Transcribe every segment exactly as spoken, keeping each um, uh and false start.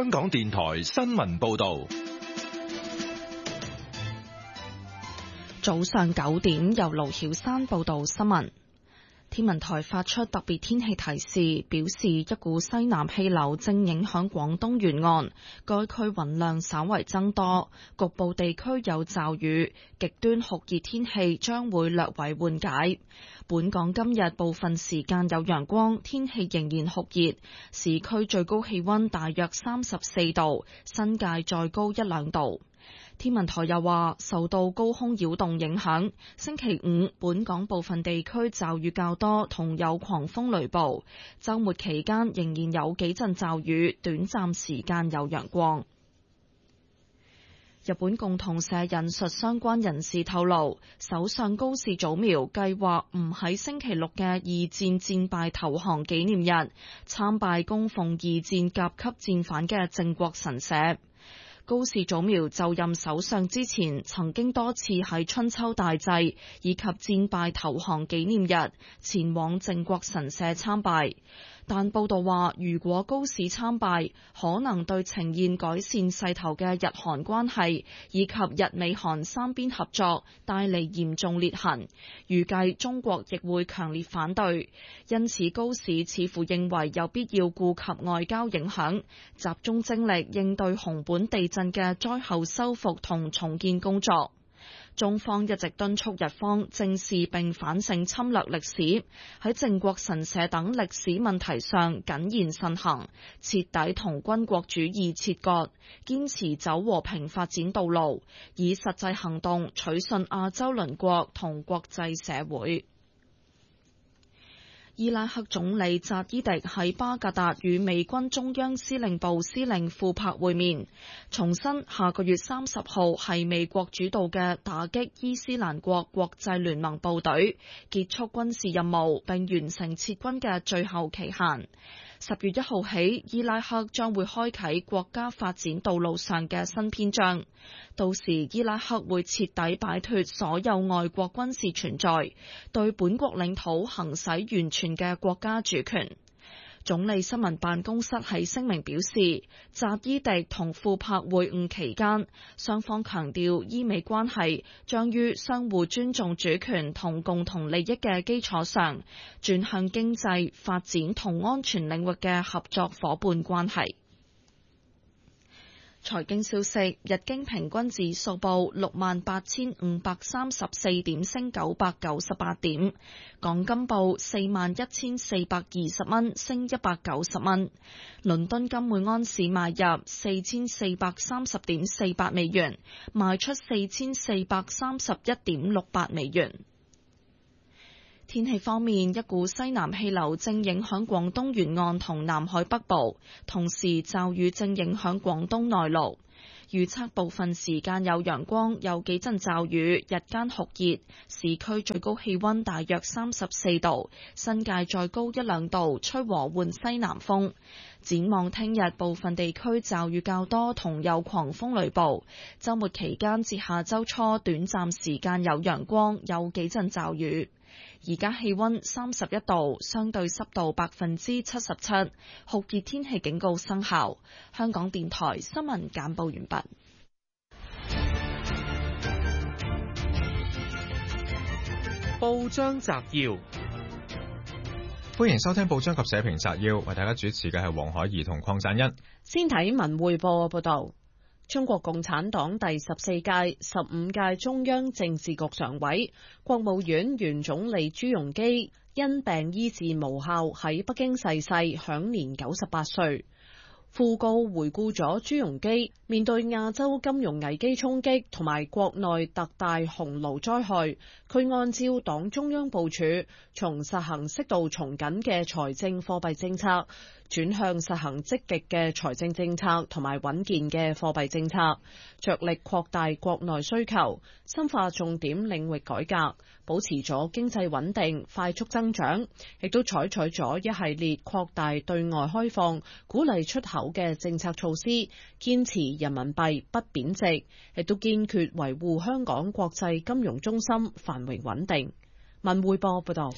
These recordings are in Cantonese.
香港電台新聞報道。 早上九點，由盧曉山報道新聞。天文台發出特別天氣提示，表示一股西南氣流正影響廣東沿岸，該區雲量稍為增多，局部地區有驟雨，極端酷熱天氣將會略為緩解。本港今日部分時間有陽光，天氣仍然酷熱，市區最高氣溫大約三十四度，新界再高一兩度。天文台又話，受到高空擾動影響，星期五本港部分地區驟雨較多，同有狂風雷暴。週末期間仍然有幾陣驟雨，短暫時間有陽光。日本共同社引述相關人士透露，首相高市早苗計劃唔喺星期六嘅二戰戰敗投降紀念日參拜供奉二戰甲級戰犯嘅靖國神社。高市早苗就任首相之前，曾經多次喺春秋大祭以及戰敗投降紀念日前往靖國神社參拜。但報道話，如果高市參拜，可能對呈現改善勢頭嘅日韓關係以及日美韓三邊合作帶嚟嚴重裂痕，預計中國亦會強烈反對。因此，高市似乎認為有必要顧及外交影響，集中精力應對熊本地震嘅災後修復同重建工作。中方一直敦促日方正視並反省侵略歷史，喺靖國神社等歷史問題上謹言慎行，徹底同軍國主義切割，堅持走和平發展道路，以實際行動取信亞洲鄰國同國際社會。伊拉克總理扎伊迪喺巴格達與美軍中央司令部司令庫珀會面，重申下個月三十號係美國主導嘅打擊伊斯蘭國國際聯盟部隊結束軍事任務並完成撤軍嘅最後期限。十月一號起，伊拉克將會開啟國家發展道路上嘅新篇章。到時，伊拉克會徹底擺脫所有外國軍事存在，對本國領土行使完全嘅國家主權。總理新聞辦公室喺聲明表示，扎伊迪同庫珀會晤期間，雙方強調伊美關係將於相互尊重主權同共同利益嘅基礎上，轉向經濟發展同安全領域嘅合作夥伴關係。財經消息，日經平均指數報六萬八千五百三十四點，升九百九十八點。港金報四萬一千四百二十蚊，升一百九十蚊。倫敦金每安士買入四千四百三十點四八美元，賣出四千四百三十一點六八美元。天氣方面，一股西南氣流正影響廣東沿岸同南海北部，同時驟雨正影響廣東內陸。預測部分時間有陽光，有幾陣驟雨，日間酷熱，市區最高氣溫大約三十四度，新界再高一兩度，吹和緩西南風。展望聽日，部分地區驟雨較多，同有狂風雷暴。週末期間至下週初，短暫時間有陽光，有幾陣驟雨。而家氣溫三十一度，相對濕度百分之七十七，酷熱天氣警告生效。香港電台新聞簡報完畢。 報章摘要， 歡迎收聽報章及社評摘要，為大家主持嘅係黃海怡同鄺贊恩。 先睇文匯報報道。中國共產黨第十四屆、十五屆中央政治局常委、國務院原總理朱鎔基因病醫治無效喺北京逝世，享年九十八歲。訃告回顧咗朱鎔基面對亞洲金融危機衝擊同埋國內特大洪澇災害，佢按照黨中央部署，從實行適度從緊嘅財政貨幣政策，轉向實行積極嘅財政政策同埋穩健嘅貨幣政策，着力擴大國內需求，深化重點領域改革，保持咗經濟穩定、快速增長，亦都採取咗一系列擴大對外開放、鼓勵出口嘅政策措施，堅持人民幣不貶值，亦都堅決維護香港國際金融中心繁榮穩定。文匯報報道。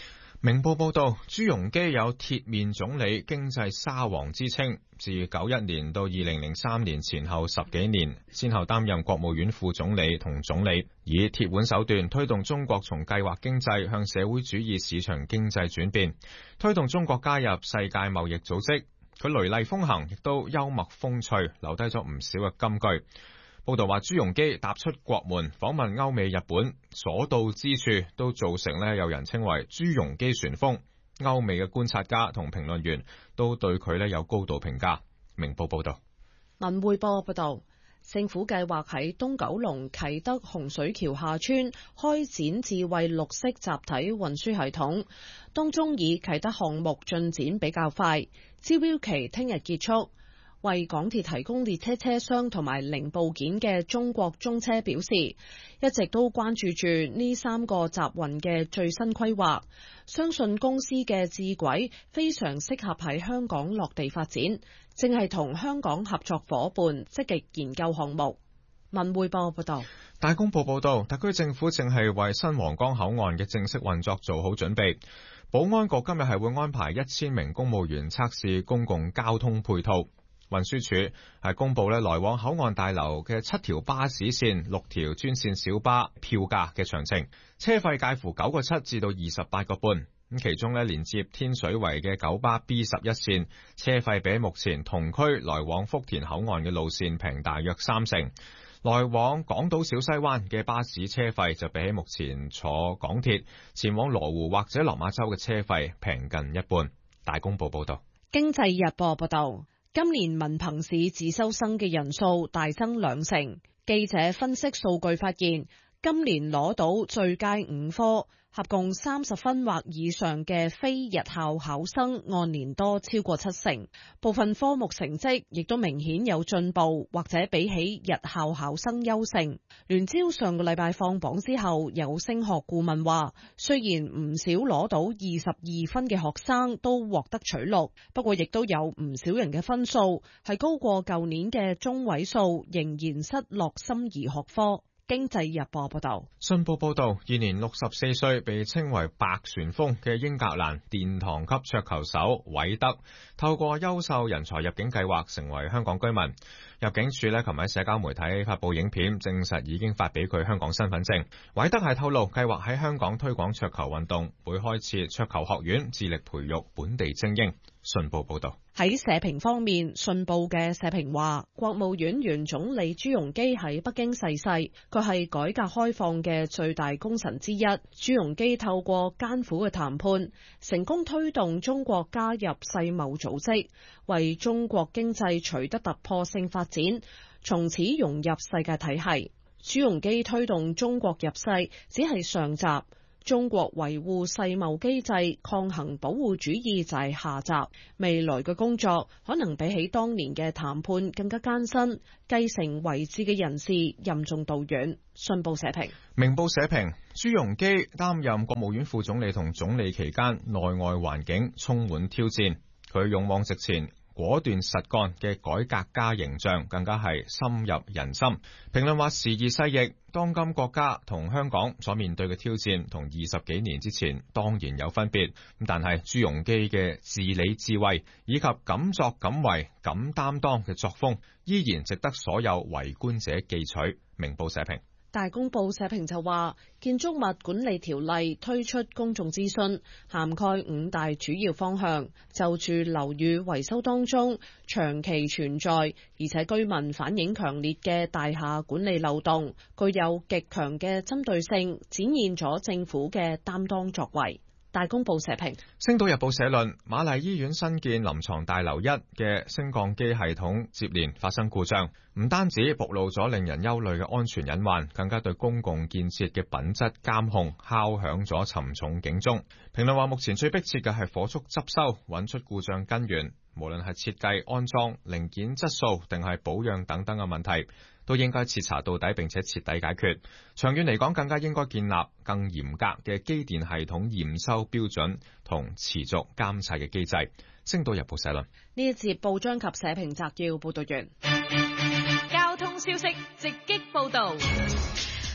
明報報道，朱鎔基有鐵面總理、經濟沙皇之稱，自九一年到二零零三年前後十幾年，先後擔任國務院副總理同總理，以鐵腕手段推動中國從計劃經濟向社會主義市場經濟轉變，推動中國加入世界貿易組織。佢雷厲風行，亦都幽默風趣，留低咗唔少嘅金句。報道話，朱鎔基踏出國門，訪問歐美日本，所到之處都造成呢有人稱為朱鎔基旋風。歐美嘅觀察家同評論員都對佢呢有高度評價。明報報道。 文匯報報道，政府計劃喺東九龍啟德洪水橋下村開展智慧綠色集體運輸系統，當中以啟德項目進展比較快，招標期聽日結束。為港鐵提供列車車廂同埋零部件嘅中國中車表示，一直都關注住呢三個集運嘅最新規劃，相信公司嘅智軌非常適合喺香港落地發展，正係同香港合作夥伴積極研究項目。文匯報報道。 大公報報道，特區政府正係為新皇崗口岸嘅正式運作做好準備。保安局今日係會安排一千名公務員測試公共交通配套。運輸署係公布咧來往口岸大樓嘅七條巴士線、六條專線小巴票價嘅詳情，車費介乎九個七至到二十八個半。咁其中咧連接天水圍嘅九巴 B 十一線，車費比目前同區來往福田口岸嘅路線平大約三成。來往港島小西灣嘅巴士車費就比起目前坐港鐵前往羅湖或者落馬洲嘅車費平近一半。大公報報道。 經濟日報報道。今年文憑試自修生嘅人數大增兩成，記者分析數據發現，今年攞到最佳五科，合共三十分或以上嘅非日校考生按年多超過七成，部分科目成績亦都明顯有進步，或者比起日校考生優勝。聯招上個禮拜放榜之後，有升學顧問話，雖然唔少攞到二十二分嘅學生都獲得取錄，不過亦都有唔少人嘅分數係高過舊年嘅中位數，仍然失落心儀學科。經濟日報報道。 信報報道，現年六十四歲，被稱為白旋風嘅英格蘭殿堂級桌球手韋德，透過優秀人才入境計劃成為香港居民。入境處呢，琴日喺社交媒體發布影片，證實已經發俾佢香港身份證。韋德係透露，計劃喺香港推廣桌球運動，會開設桌球學院，致力培育本地精英。信報報道。 喺社評方面，信報嘅社評話，國務院原總理朱鎔基喺北京逝世，佢係改革開放嘅最大功臣之一。朱鎔基透過艱苦嘅談判，成功推動中國加入世貿組織，為中國經濟取得突破性發展，從此融入世界體系。朱鎔基推動中國入世只係上集，中國維護世貿機制、抗衡保護主義就係下集。未來嘅工作可能比起當年嘅談判更加艱辛，繼承遺志嘅人士任重道遠。信報社評。 明報社評，朱鎔基擔任國務院副總理同總理期間，內外環境充滿挑戰，佢勇往直前、果斷實幹嘅改革家形象更加係深入人心。評論話，時移世易，當今國家同香港所面對嘅挑戰同二十幾年之前當然有分別，但係朱鎔基嘅治理智慧以及敢作敢為、敢擔當嘅作風，依然值得所有圍觀者記取。明報社評。 大公報社評就話，建築物管理條例推出公眾諮詢，涵蓋五大主要方向，就住樓宇維修當中長期存在而且居民反映強烈嘅大廈管理漏洞，具有極強嘅針對性，展現咗政府嘅擔當作為。大公報社評。 星島日報社論，瑪麗醫院新建臨床大樓一嘅升降機系統接連發生故障，唔單止暴露咗令人憂慮嘅安全隱患，更加對公共建設嘅品質監控敲響咗沉重警鐘。評論話，目前最迫切嘅係火速執修，揾出故障根源，無論係設計、安裝、零件質素定係保養等等嘅問題，都應該徹查到底並且徹底解決。長遠嚟講，更加應該建立更嚴格嘅機電系統驗收標準同持續監察嘅機制。星島日報社論。 呢一節報章及社評摘要報道完。 交通消息直擊報道。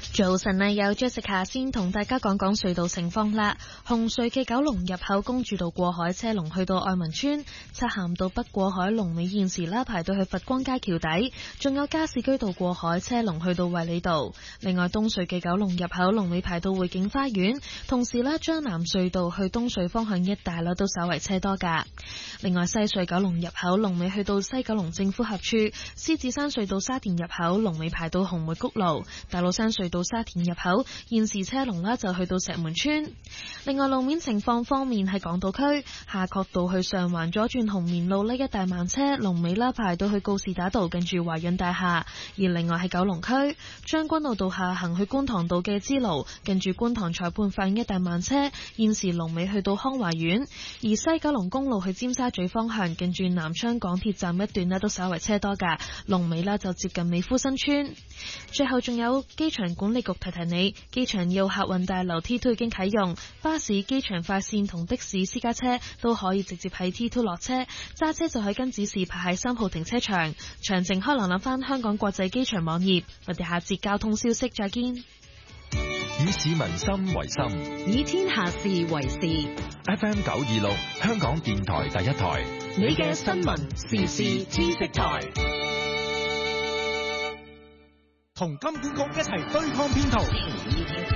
早晨啊，有 Jessica 先同大家講講隧道情況啦。紅隧嘅九龍入口公主道過海車龍去到愛民村，漆咸道北過海龍尾現時啦排到去佛光街橋底，仲有加士居道過海車龍去到衛理道。另外東隧嘅九龍入口龍尾排到匯景花園，同時啦將南隧道去東隧方向一帶啦都稍為車多噶。另外西隧九龍入口龍尾去到西九龍政府合處，獅子山隧道沙田入口龍尾排到紅梅谷路，大老山隧道沙田入口現時車龍啦就去到石門村。另外路面情況方面，喺港島區夏慤道去上環左轉紅棉路呢一帶慢車，龍尾啦排到去告士打道近住華潤大廈。而另外喺九龍區將軍澳道下行去觀塘道嘅支路近住觀塘裁判法院一帶慢車，現時龍尾去到康華苑。而西九龍公路去尖沙咀方向近住南昌港鐵站一段呢都稍為車多噶，龍尾啦就接近美孚新村。最後仲有機場管理局提提你，機場要客運大樓 T 二 已經啟用，巴士、機場快線同的士私家車都可以直接喺 T 二 落車，揸車就可以跟指示排喺三號停車場。詳情可瀏覽翻香港國際機場網頁。我哋下節交通消息再見。 以市民心為心， 以天下事為事。 F M 九二六香港電台第一台， 你嘅新聞時事知識台， 同金管局一齊對抗騙徒。